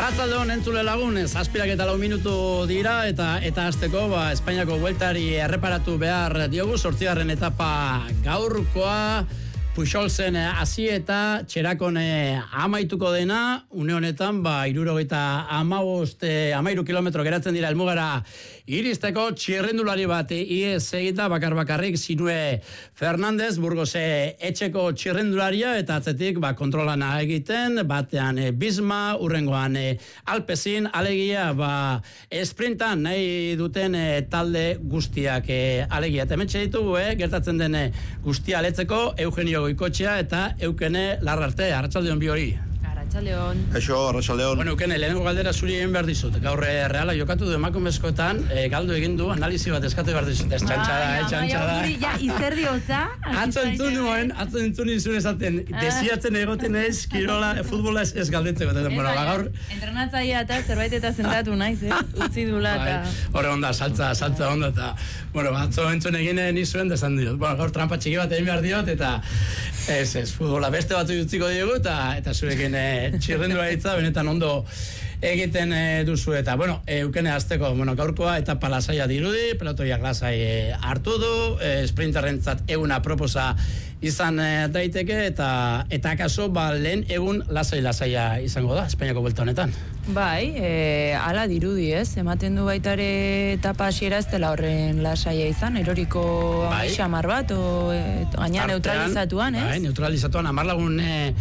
Arratzaldeon entzule lagun, 7:04 minutu dira eta hasteko Espainiako bueltari erreparatu behar diogu 8. etapa gaurkoa Puixolsen hasi eta Txerakon amaituko dena, une honetan 13 kilometro geratzen dira helmugara iristeko txirrindulari bat ies egita bakarrik Sinue Fernandez Burgose etxeko txirrindularia eta atzetik kontrolana egiten, batean Bisma, urrengoan Alpezin, alegia esprintan nahi duten talde guztiak alegia. Hementxe ditugu, gertatzen den guztia aletzeko Eugenio Goikotxea eta Eukene Larrarte. Arratsaldeon bi hori. Arratsaldeon. Eixo, arratsaldeon. Bueno, Eukene, lehenengo galdera zuri egin behar dizut. Gaur Reala jokatu du emakumezkoetan, galdu egin du, analizi bat eskatu behar dizut. Ez txantxada. Ja, izerdi hotza. Atzo entzun izun esaten, desiatzen egoten ez, kirola, futbola ez galdetzeko. Gaur... Entrenatzaia eta zerbait eta zendatu naiz, utzi dula eta... Horre onda, saltza onda eta... Atzo entzun egin nizuen desan diot. Gaur trampa txiki bat egin behar diot eta... Ez, futbola beste batzu utziko diogu eta zurekin txirrendura hitza benetan ondo egiten duzu eta, Eukene hasteko, gaurkoa etapa lasaia dirudi, pelotoiak lasai hartu du, sprinterrentzat eguna proposa izan daiteke eta akaso lehen egun lasaia izango da, Espainiako buelta honetan. Bai, ala dirudi ez, ematen du baitare etapa hasiera ez dela horren lasaia izan, eroriko xamar bat, gaina neutralizatuan, ez? Bai, neutralizatuan, 10 lagun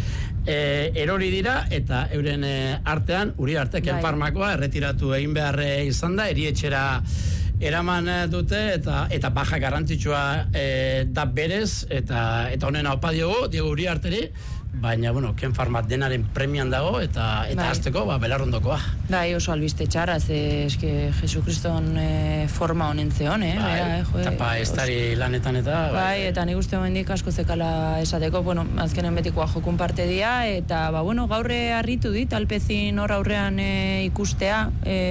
erori dira eta euren artean, Uriarte Kenfarmakoa erretiratu egin behar izan da, erietxera eraman dute eta baja garrantzitsua da berez eta honen haupa Diego Uriarteri, baina, Kenfarmat denaren premian dago eta hasteko, belarrondokoa. Bai, oso albiste txarra, eske Jesukriston forma honen zeon, Tapa estari lanetan eta... Bai, eta nik uste momendik asko zekala esateko, azkenen betikoa jokun parte dia, eta, gaurre harritu dit, Alpezin hor aurrean ikustea,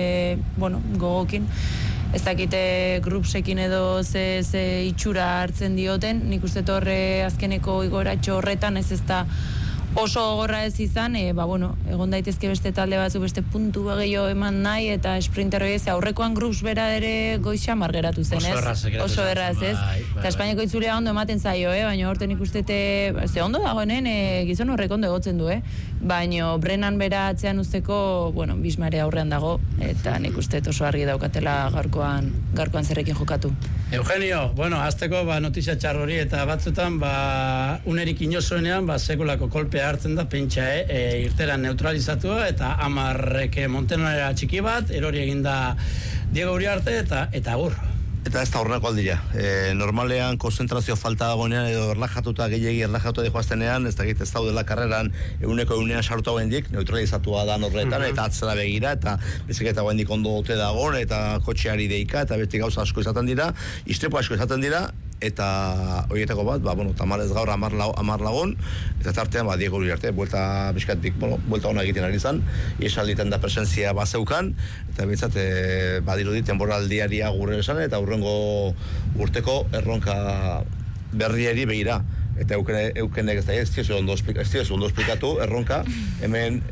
gogokin, ez dakite grupsekin edo ze itxura hartzen dioten, nik uste torre azkeneko igoratxo horretan ez da oso gogorra ez izan, egon daitezke beste talde batzu beste puntu gehiago eman nahi eta sprinterroi ez, aurrekoan grups bera ere goixamar geratu zen, ez? Oso erraz, ez? Eta Espainiako itzulea ondo ematen zaio, baina horten ikustete, ze ondo dagoenen, gizon horrek ondo egotzen du, baina Brennan bera atzean usteko, Bismare aurrean dago, eta nik uste oso argi daukatela gaurkoan zerrekin jokatu. Eugenio, hasteko notizia txar hori eta batzutan, unerik inozoenean, sekulako kolpea hartzen da, pentsa, irteran neutralizatua, eta 10 montenonera txiki bat, erori eginda Diego Uriarte eta agur. Eta ez da horrenako aldila. Normalean konzentrazio falta dagoenean edo gehiagi erlajatuta dihoaztenean, ez daudela karreran eguneko sartu hendik, neutralizatua da horretan, eta atzera begira, eta beziketa hendik ondo ote dagoen, eta kotxeari deika, eta beti gauza asko izaten dira, istripu asko izaten dira, eta horietako bat, tamalez gaur 10 lagun, eta tartean, Diego Uriarte, buelta ona egiten ari izan, iesalditen da presentzia bazeukan, eta bintzat, badirudi temporaldiaria gure esan, eta urrengo urteko erronka berrieri begira. Eta eukenek ez diozu ondo esplikatu erronka, hemen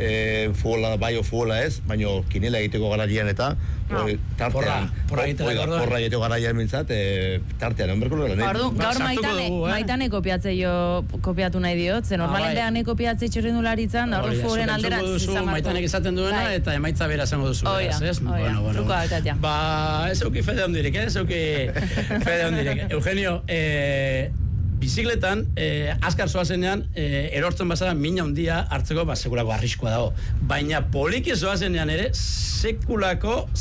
futbola ez, baina kinela egiteko garaian eta tartean, porra egiteko garaian mintzat, tartean, enberko lera. Gaur maitane kopiatu nahi diot, ze normalen behane kopiatzei txirrindularitzan, da hor futbolen alderatz izan marko. Maitanek izaten duena eta emaitza bera zango duzu. Trukoa betatia. Ez euki fede hondirik, Eugenio, bizikletan, azkar zoazenean, erortzen bazara mina handia hartzeko, sekulako arriskoa dago. Baina poliki zoazenean ere, sekulako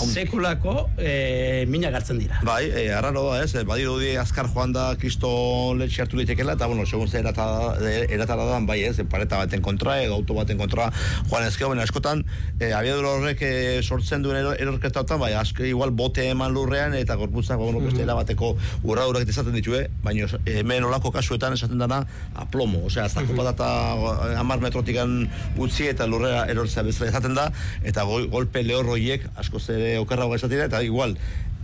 mina gartzen dira. Bai, arraro da ez, badirudi azkar joan da kriston letxe hartu litekela, eta segun ze eratara da, bai ez, pareta baten kontra, edo auto baten kontra joan ezkeo, baina askotan, abiadura horrek sortzen duen erorketautan, bai, igual bote eman lurrean, eta gorputzak, beste erabateko urradurak izaten ditu, baina hemen olako kasuetan esaten dana aplomo, aztako patata 10 metrotikan utzi eta lurrera erortzea bezala esaten da, eta golpe lehorroiek askoz ere okerragoa esatira, eta igual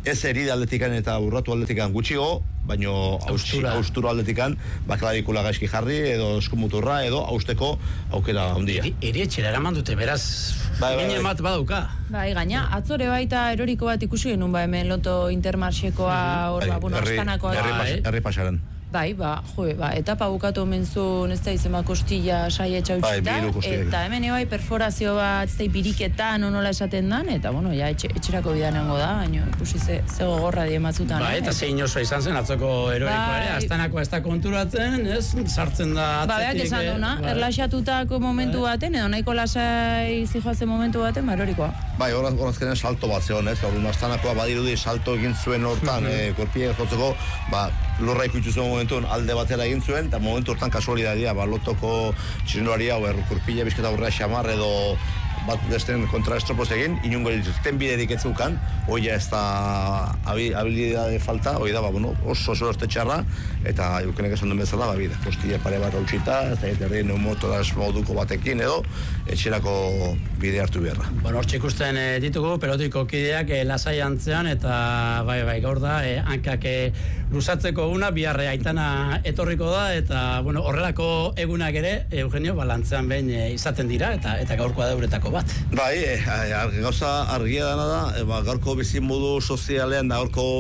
ez eride aldetikan eta urratu aldetikan gutxigo, baino haustura aldetikan, baklarikula gaizki jarri, edo eskumuturra, edo hausteko aukera handia. Erietxera eraman dute, beraz, gine bat badauka. Bai, gaina, atzore baita eroriko bat ikusi genuen, hemen loto intermarxekoa, hor, astanakoa. Herri pasaren. Bai, etapa bukatu omen zuen, ez da izema kostilla saia etxautxita, eta hemen bai perforazio bat, ez da biriketan, onola esaten dan, eta ja etxerako bidanengo da, baina ikusi ze gogorra die matzutan. Ba, eta zein oso izan zen atzoko eroriko ere, astanakoa ez da konturatzen, ez, sartzen da atzetik. Ba, beak esan duna, erlaxatutako momentu baten, edo nahiko lasai zijoazen momentu baten, erorikoa. Bai, horazkenen salto bat zeon, ez, astanakoa badirudi salto egin zuen hortan, korpiek jotzeko, lurra ikutu zuen momentuen alde batera egin zuen, eta momentu hortan kasualidadia, lotoko txirindulari hau kurpila bizketa aurrea xamar edo bat desten kontra estropoz egin, inungo dituzten biderik ez zukan, hoi ez da habilidade falta, hoi da, oso sorte txarra, eta eukenek esan duen bezala, bida, kostilla pare bat hautxita, ez da eterri neumotoraz moduko batekin edo, etxerako bide hartu beharra. Hortxe ikusten ditugu, pelotiko kideak lasai antzean, eta bai, gaur da, hankak luzatzeko una, biharre aitana etorriko da, eta horrelako egunak ere, Eugenio, balantzean behin izaten dira, eta gaurkoa da uretako bat. Bai, gauza argia dana da, gaurko bizimodu sozialean da gaurko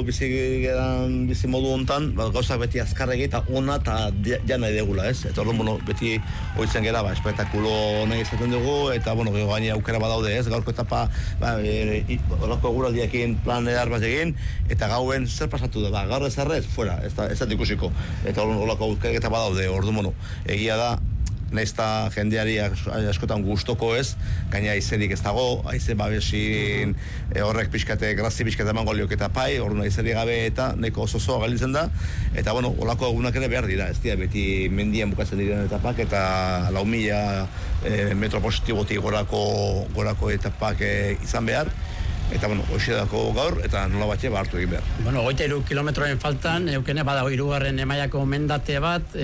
bizimodu hontan, gauzak beti azkarregi eta ona eta jana edegula, ez? Eta hori, beti oitzen gera, espektakulo nahi izaten dugu, eta, gaini aukera badaude, ez? Gaurko etapa, horako eguraldiekin plan edar bat egin, eta gauen zer pasatu da, gaur ez arrez, fuera, ez da ikusiko. Eta horako aukera badaude, ordu, egia da, naizta jendeari askotan gustoko ez, gaina aizerik ez dago, aize babesin horrek pixkate, grazi pixkate emango lioketa pai, orduan aizerik gabe eta nahiko oso galitzen da, eta olako egunak ere behar dira, ez dira, beti mendian bukatzen diren etapak, eta 4.000 metro positibotik gorako etapak izan behar, eta hoxedako gaur, eta nola batxe hartu egin behar. 23 kilometroen faltan, eukene badago 3. mailako mendate bat,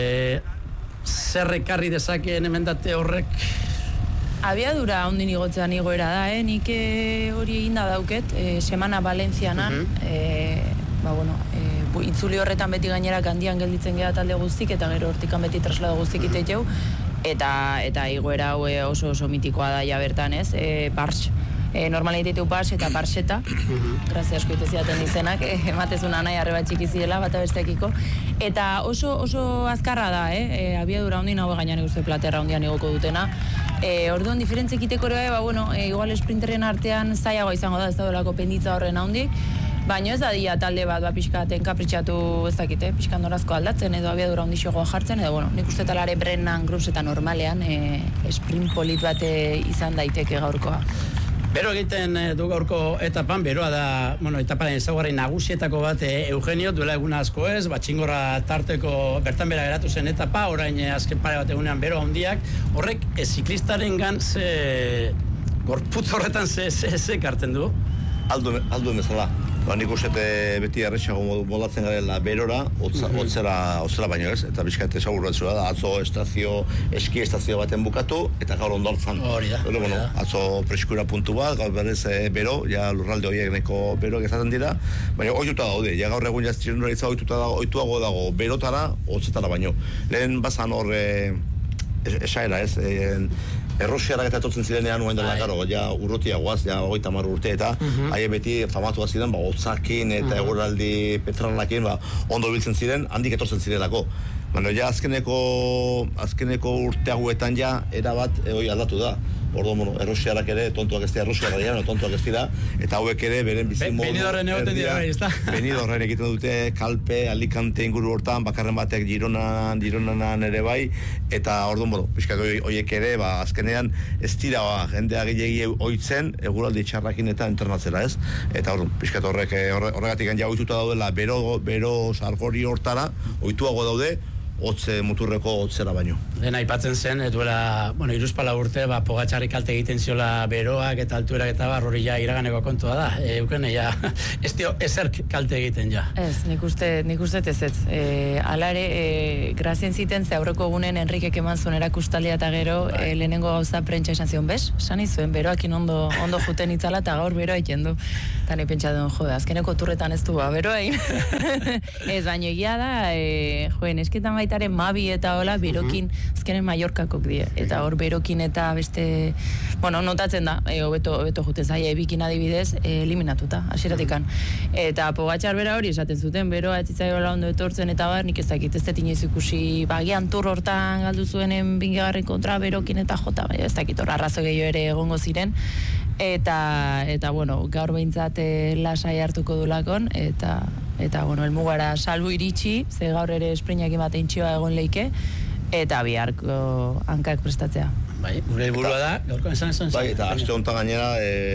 zer ekarri dezakeen emendate horrek? Abiadura ondin igotzean igoera da, nik hori eginda dauket, semana Valentzianan, itzuli horretan beti gainerak handian gelditzen gea talde guztik, eta gero hortikan beti traslado guztik iteteu, eta igoera oso mitikoa da ja bertan, ez, Barx. Normalen ditu Barx eta Barxeta, grazia asko iteziaten izenak, ematezuna nahi arreba txiki ziela, bata bestekiko, eta oso azkarra da, abiadura ondin hau gainean eguzte platerra ondian igoko dutena. Orduan diferentzik iteko ere, igual esprinterren artean zaiagoa izango da, ez da dolako penditza horren handik, baina ez da dia talde bat pixkaten kapritxatu ez dakite, pixkan dorazko aldatzen edo abiadura ondixogoa jartzen, edo nik uste talare Brennan Groups eta normalean sprint polit bat izan daiteke gaurkoa. Bero egiten du gaurko etapan, beroa da, etaparen ezaugarri nagusietako bat Eugenio, duela egun asko ez, txingorra tarteko bertan bera geratu zen etapa, orain azken pare bat egunean bero handiak, horrek ziklistaren gan gorputz horretan ze kartzen du? Aldu emezala. Nik uste beti erretxago molatzen garela berora, otzera baino ez, eta bizkate seguratzua da, atzo eski estazio baten bukatu, eta gaur ondortzan. Hori da. Atzo preskura puntu bat, gaur berrez bero, lurralde horiek neko beroak ezaten dira, baina oituta daude, gaur egun txirindularitza oituago dago berotara, otzetara baino. Lehen bazan hor esaera ez, Errusiarak eta etortzen zirenean nuen dela, urrutiagoaz, 30 urte, eta haie beti famatu bat ziren, hotzakin eta eguraldi petrolakin, ondo biltzen ziren, handik etortzen zirelako. Baina, azkeneko urte hauetan erabat aldatu da. Orduan, errusiarak ere, tontuak ez dira, errusiarak dira, tontuak ez dira, eta hauek ere, beren bizimodu... Benidorren egoten dira, bai, ez da? Benidorren egiten dute, Kalpe, Alicante inguru hortan, bakarren batek Gironan ere bai, eta orduan, pixkat horiek ere, azkenean, ez dira, jendea gehiagi oitzen, eguraldi txarrakin eta internatzera, ez? Eta orduan, pixkat horregatik ja oituta daudela, bero sargori hortara, oituago daude, hotze muturreko hotzera baino. Dena aipatzen zen, duela, bueno, 3 urte, Pogačarri kalte egiten ziola beroak eta altuerak eta hori ja iraganeko kontua da. Eukene ja, ez dio ezerk kalte egiten ja. Ez, nik uste ez. Alare, grazien ziten, ze aurreko egunen Enrikek eman zuen erakustaldia eta gero, lehenengo gauza prentsa esan zion, bez? Esan izuen, beroakin ondo juten itzala eta gaur beroa egiten du. Eta ni pentsa duen, jode, azkeneko turretan ez du, beroa egin. Ez, baino egia da, esketan baitaren Mabi eta hola, berokin, azkenen Mallorcakok die. Eta hor berokin eta beste, bueno, notatzen da, hobeto juten zaia, ebikin adibidez, eliminatuta, hasieratikan. Eta Pogačar bera hori esaten zuten, beroa ez zitzaiola ondo etortzen eta bar, nik ez dakit, ez dut inoiz ikusi, bagian tur hortan galdu zuenen 20. kontra berokin eta jota, ez dakit hor arrazo gehiago ere egongo ziren. Eta bueno, gaur behintzat lasai hartuko dulakon, eta bueno, elmugara salbu iritsi, ze gaur ere esprinak ematen txioa egon leike, eta biharko hankak prestatzea. Bai, gure helburua da, gaurko esan. Bai, eta aste honetan gainera,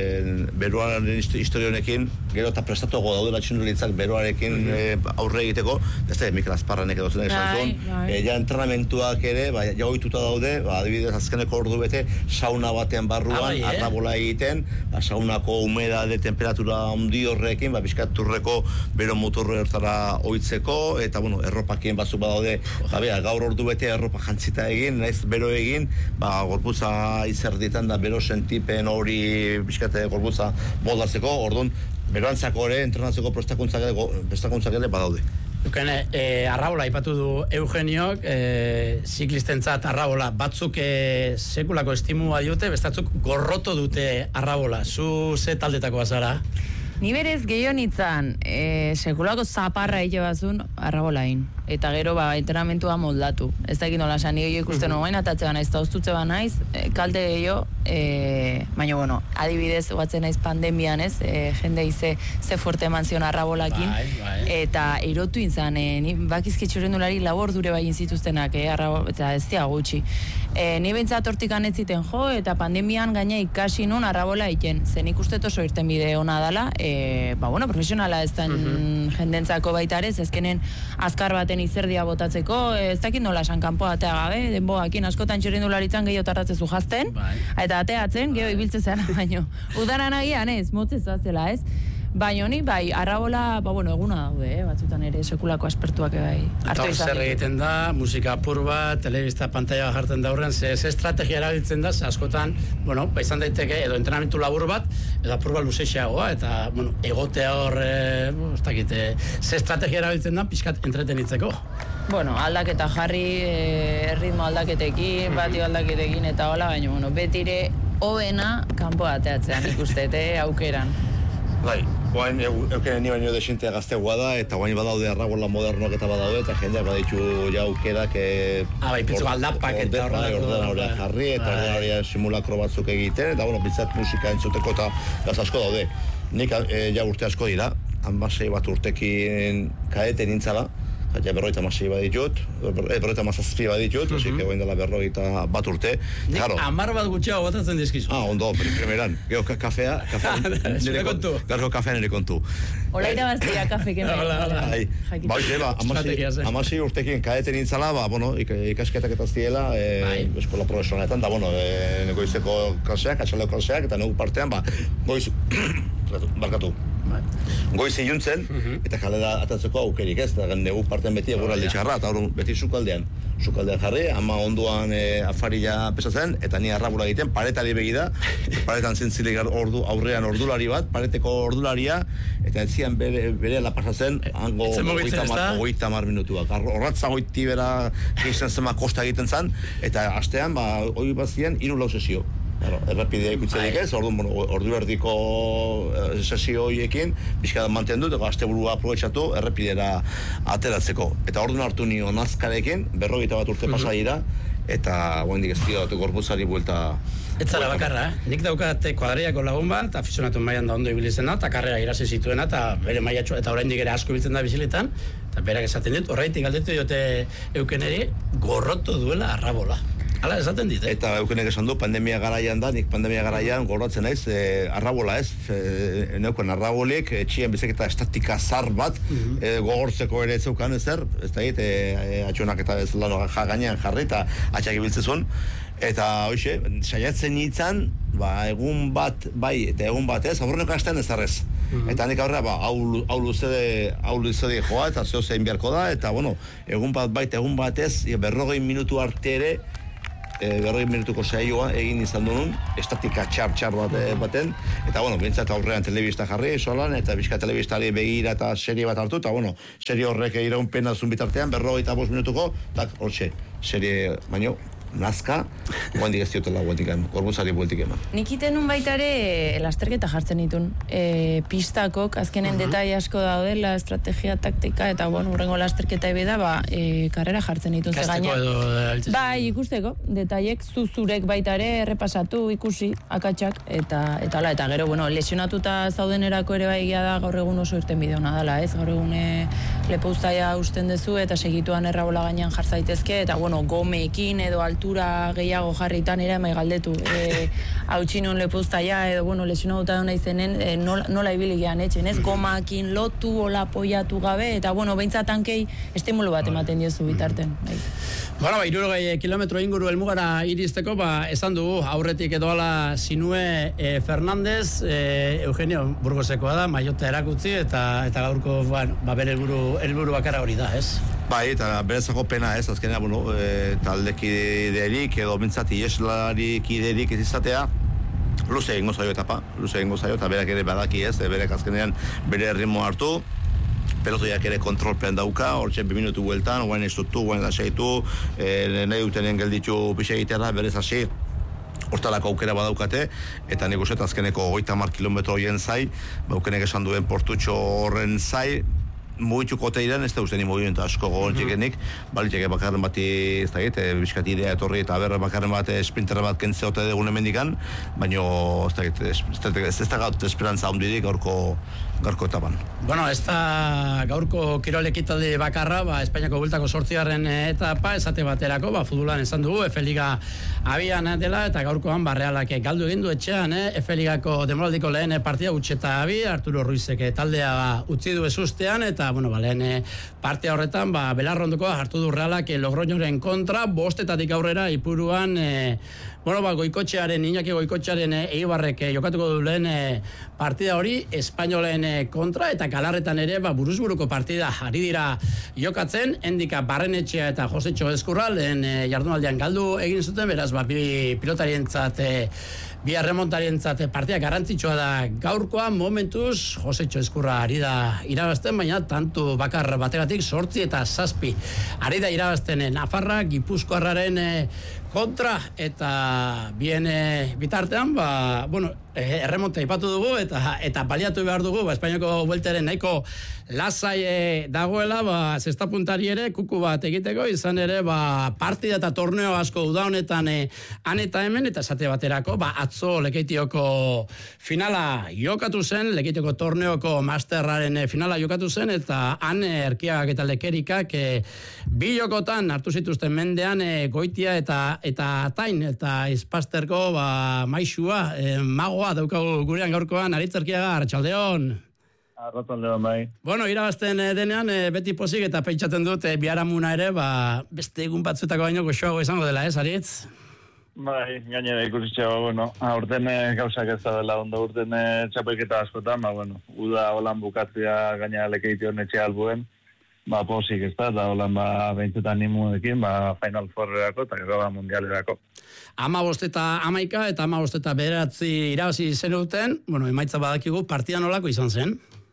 beroaren historia honekin, gero eta prestatuago daudela txinduritzak beroarekin aurre egiteko, ez da, Mikel Azparranek edo zen esan zuen, ja entrenamentuak ere, ja ohituta daude, adibidez azkeneko ordu bete, sauna batean barruan, arrabola egiten, saunako humedade temperatura handi horrekin, bizkaturreko bero motorro ertara ohitzeko, eta bueno, erropakien batzuk badaude, gaur ordu bete erropa jantzita egin, naiz bero egin, gorputza izerditan da bero sentipen hori bizkate gorputza moldatzeko, orduan beroantzako ere, entrenatzeko prestakuntzak ere badaude. Eukene, arrabola aipatu du Eugeniok, ziklistentzat arrabola batzuk sekulako estimua diote, bestatzuk gorroto dute arrabola. Zu ze taldetakoa zara? Ni berez gehiago nintzen, sekulako zaparra egite bazun arrabolain. Eta gero entrenamentua moldatu. Ez dakit nola esan, nire ikusten nogain atatze banaiz, eta oztutze banaiz, kalte gehiago, baina bueno, adibidez, guatzen naiz pandemian, ez, jende ze fuerte eman zion arrabolakin, eta erotu inzan, ni bakizkitxurendulari labor dure bai inzituztenak, eta ez dia gutxi. Ni behintzat hortik anetziten jo, eta pandemian gaina ikasi nun arrabola egiten, zen ikusteto oso irten bide hona dala, bueno, profesionala ez den jendentzako baitare, ezkenen azkar baten izerdia botatzeko, ez dakit nola esan kanpoa atea gabe, denboakin askotan txirindularitzan gehiago tarratzen jazten, eta ateatzen, gehiago ibiltzen zean, baino, udaran agian ez, motzez zela ez, baina honi, arrabola, eguna daude, batzutan ere sekulako aspertuak bai. Eta zer egiten da, musika apur bat, telebista pantalla jartzen da horren, ze estrategia erabiltzen da, ze askotan, izan daiteke, edo entrenamentu labur bat, edo apur bat luzeixeagoa, eta, egotea hor, ez dakit, ze estrategia erabiltzen da, pixkat entretenitzeko. Aldaketa jarri, ritmo aldaketekin, batio aldaketekin, eta hola, baina, betire hobena kanpo ateatzean ikustete aukeran. Bai, guain eukene ni baino desintea gaztegoa da, eta guain badaude arrabola modernoak eta badaude, eta jendeak baditu ja aukerak pitzu aldapak eta ordenaurea jarri, eta ordenaurea simulakro batzuk egiten, eta bitzat musika entzuteko eta gaz asko daude. Nik ja urte asko dira, 16 bat urtekin kaete nintzala, ja 57 baditut, 57 baditut, osik egoin dela 41 bat urte. Nik 10 bat gutxiago botatzen dizkizu. Ondo, primeran. Gero kafea nire kontu. Gero kafea nire kontu. Hola irabaztia kafe kemen. Hola. 16 urtekin kaeten nintzala, ikasketak eta ziela, eskola profesionaletan, da, goizeko klaseak, atxaleko klaseak, eta nugu partean, goiz iluntzen, eta kalera atatzeko aukerik ez, eta negu parten beti eguraldi txarra, eta beti sukaldean jarri, ama onduan afarila pesatzen, eta ni arrabula egiten, paretari begida, paretan zintzilik aurrean ordulari bat, pareteko ordularia, eta entzian bere pasatzen, hango 30 minutuak. Horratza goiti bera gizten zema kosta egiten zan, eta astean, hori bazien, 3 sesio. Errepidea ikutzerik ez, ordu erdiko sesio horiekin, bizka mantendu, eta asteburua aprobetxatu errepidera ateratzeko. Eta orduan hartu nio nazkarekin, 41 urte pasa dira, eta guendik ez dira gorputzari buelta... Ez zara bakarra, nik daukat kuadriako lagun bat, afizionatu mailan da ondo ibilizena, eta karrera irasi zituena, eta bere maiatxo, eta oraindik ere asko ibiltzen da biziletan, eta berak esaten dit, horreitik galdetu diote eukeneri, gorroto duela arrabola. Hala, esaten dit, Eta eukenek esan du, pandemia garaian da, nik pandemia garaian goratzen naiz, arrabola ez, neuken arrabolik, etxien bizeketa estatika zar bat, gogortzeko ere zeukan ezer, ez da hit, atxonak eta ez lano gainean jarri, eta atxak ibiltzezun, eta hoxe, saiatzen nintzen, egun bat bai, eta egun bat ez, aurreneko astean ezarrez. Eta nik aurrera, hau luzede joa, eta zeo zein beharko da, eta bueno, egun bat bai, egun bat ez, 40 minutu arte ere, 40 minutuko saioa egin izan duen, estatika txar baten, eta bueno, bintzat aurrean telebista jarri, solan, eta bizka telebistari begira eta serie bat hartu, eta bueno, serie horrek iraun pena zun bitartean, 45 minutuko, tak, hortxe, serie, baino, nazka, guandik ez diotela gorbuzari bueltik eman. Nik iten nun baita ere lasterketa jartzen ditun. Pistakok, azkenen detai asko daudela, estrategia, taktika, eta bueno, urrengo lasterketa ebeda, karrera jartzen ditun. Kasteko edo... Bai, ikusteko, detaiek zuzurek baita ere errepasatu, ikusi, akatsak, eta gero, bueno, lesionatuta zaudenerako ere bai da gaur egun oso irten bideona dela, ez? Gaur egun lepouztaia usten dezu, eta segituan errabola gainean jartzaitezke, eta bueno, gomeekin edo gehiago jarritan ere mai galdetu. Hautxinon lepouztaia edo bueno, lesionatuta dona izenen nola ibili gehan etxen, ez? Gomakin lotu, hola apoiatu gabe, eta bueno, behintzat hankei estimulu bat ematen diozu bitarten. Bueno, 60 kilometro inguru helmugara iristeko, esan dugu, aurretik edoala Sinue Fernandez, Eugenio Burgosekoa da, maiota erakutzi, eta gaurko, bere helburu bakarra hori da, ez? Bai, eta berezako pena ez, azkenean, bueno, taldekiderik edo bintzati eslarikiderik ez izatea, luze egingo zaio etapa, eta berak ere badaki ez, berak azkenean bere ritmo hartu, pelotoiak ere kontrolpean dauka, hortxe 2 minutu bueltan, guain estutu, guain lasaitu, nahi dutenen gelditu pixe egiterra, berez hasi, hortalako aukera badaukate, eta nik uste azkeneko 30 kilometro horien zai, baukenek esan duen portutxo horren zai, mugituko teiran, ez da uste ni movimentu asko gogontxekenik, baliteke bakarren bati, ez da git, bizkati idea etorri eta berra bakarren bat sprinterra bat kentzeote dugun emendikan, baino, ez da git, ez da gaut esperantza hundidik gaurko etapan. Bueno, ez da gaurko kirol ekitaldi bakarra, Espainiako bueltako 8. etapa, esate baterako, futbolan esan dugu, F-Liga abian dela, eta gaurkoan Realak galdu egin du etxean, F-Ligako demoraldiko lehen partida utxeta abi, Arturo Ruizek taldea utzi du ezustean, eta lehen partia horretan, Belarrondoko hartu du Realak Logroñoren kontra, 5 aurrera Ipuruan, Iñaki Goikotxearen Eibarrek jokatuko du lehen partida hori, Espainolen kontra, eta Galarretan ere, buruzburuko partida ari dira jokatzen, Endika Barrenetxea eta Josetxo Ezkurra, lehen jardunaldian galdu egin zuten, beraz, bi pilotarientzat, bi arremontarientzat partia garrantzitsua da gaurkoa, momentuz, Josetxo Ezkurra ari da irabazten, baina tantu bakar bategatik 8 eta 7 ari da irabazten Nafarra, Gipuzkoarraren kontra, eta bien bitartean, erremonta ipatu dugu, eta baliatu behar dugu, Espainiako bueltaren nahiko lasai dagoela, zesta puntari ere, kuku bat egiteko, izan ere, partida eta torneo asko uda honetan han eta hemen, eta esate baterako, atzo Lekeitioko finala jokatu zen, Lekeitioko torneoko masterraren finala jokatu zen, eta han Erkiagak eta Lekerikak bi jokotan hartu zituzten mendean Goitia eta Tain, eta Izpasterko maixua, magoa daukagu gurean gaurkoan, Aritz Erkiaga, Arratsaldeon. Arratsaldeon, bai. Bueno, irabazten denean, beti pozik eta pentsatzen dut, biharamuna ere, beste egun batzuetako baino goxoago izango dela, ez, Aritz? Bai, gainera ikusitxea, aurten gauzak ez da dela, ondo urten txapelketa askotan, uda holan bukatzea gainera Lekeition etxe albuen, posik ez da holan behintzetan nimuekin, Final Fourerako eta gero mundialerako. 15 eta 11 eta 15 eta 9 irabazi zenuten, emaitza badakigu, partida nolako izan zen?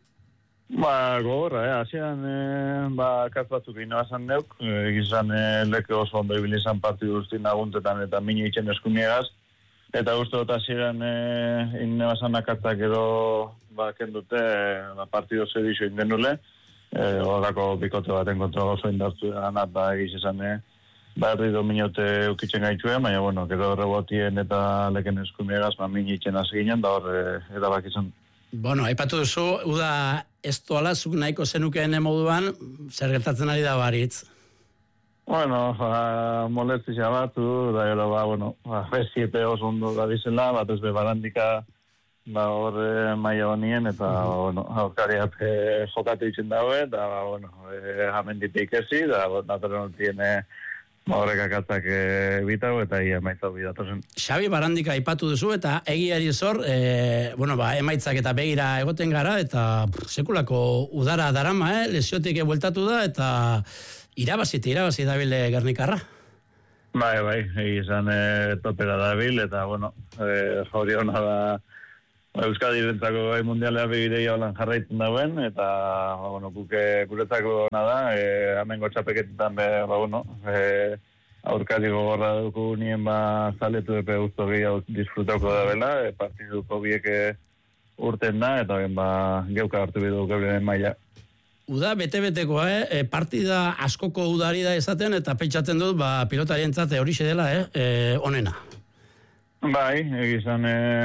Gogorra, hasieran kaz batzuk inobazan neuk, egizan leke oso ondo ibili izan partidu guztin aguntetan eta minu itxen eskumiegaz, eta uste dut hasieran inobazan akatzak edo kendute partidu zedixo indenule, horako bikote baten kontra oso indartu ganat, egiz esan berri dominote eukitzen gaitxuen, baina, gero rebotien eta leken eskumiegaz, minu itxen hasi ginen, da hor edabak izan. Aipatu duzu, uda ez doala zuk nahiko zenukeen moduan, zer gertatzen ari da Aritz? Bueno, molestia batu, da gero, bueno, B7 oso ondo da bizela, bat ez Barandika, hor maia honien, eta, bueno, aurkariak jokatu itzen daue, eta, bueno, jamenditik ezi, da, natural tiene horrek akatzak bitau, eta ia emaitzau bidatozen. Xabi Barandika aipatu duzu, eta egiari zor, emaitzak eta begira egoten gara, eta sekulako udara darama, lesiotik bueltatu da, eta irabazi dabile Gernikarra. Bai, izan topera dabil, eta, bueno, jauri hona da Euskadi rentzako mundialea begireia holan jarraitzen dauen, eta, bueno, guretzako hona da, amengo txapeketetan, bueno, aurkari gogorra dugu nien zaletu epe guztu gehiago disfrutauko da bela, partiduko bieke urten da, eta geuka hartu bidu geure maila. Uda, bete-betekoa, partida askoko udari da esaten, eta pentsatzen dut, pilotarientzat horixe dela, onena. Bai, egizan,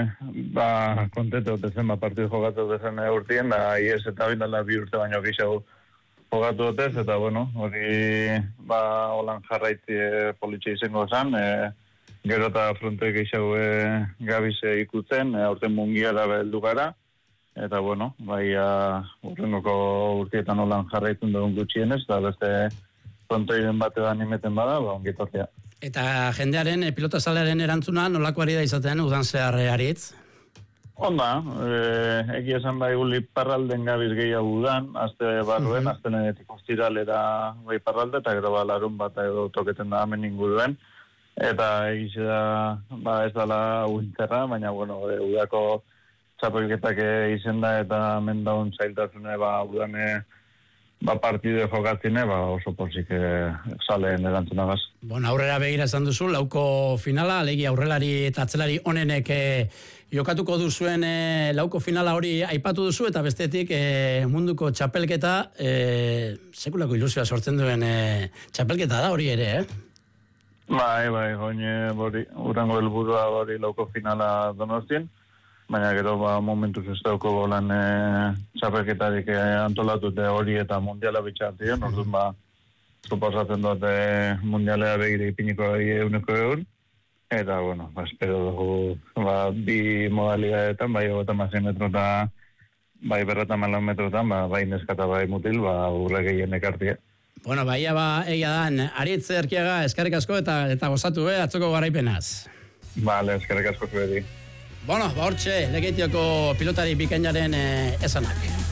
konteto dezen, partidu jokatu dezen urtien, da, ies eta bindala bi urte baino gixau jokatu dutez, eta, bueno, hori, holan jarraitzi politxe izango zan, gero eta fronte gixau gabiz ikutzen, aurten mungiara beldu gara, eta, bueno, urrengoko urtietan holan jarraitzen dugun gutxienez, eta beste frontoiden batean imeten bada, ongitorria. Eta jendearen, pilotazalearen erantzuna nolakoari da izaten udan zehar aritz? Onda, egia esan guli parralden gabiz gehiago udan, azte barruen, aztenetik ostiralera parralde, eta gero larun bat edo toketen da hemen inguruen, eta egize da, ez dala uinterra, baina, bueno, udako txapelketak izen da, eta mendaun zailtatzune, udane, partide jokatzine, oso pozik saleen erantzunagaz. Bueno, aurrera begira esan duzu, lauko finala, alegi aurrelari eta atzelari onenek jokatuko duzuen lauko finala hori aipatu duzu, eta bestetik munduko txapelketa, sekulako ilusioa sortzen duen txapelketa da hori ere, Bai, urango helburua hori lauko finala Donostien, baina gero momentuz ez dauko bolan txapelketarik antolatute hori eta mundiala bitxartien, orduan suposatzen dut mundialea begire ipiniko euneko egun, eta, bueno, espero dugu bi modalidadetan, bai 56 metro eta bai 104 metrotan, bai neskata bai mutil, urre gehien ekartia. Bueno, egia dan, Aritz Erkiaga, eskerrik asko eta gozatu, atzoko garaipenaz. Vale, eskerrik asko zuedi. Bueno, hortxe, Lekeitioko pilotari bikainaren esanak.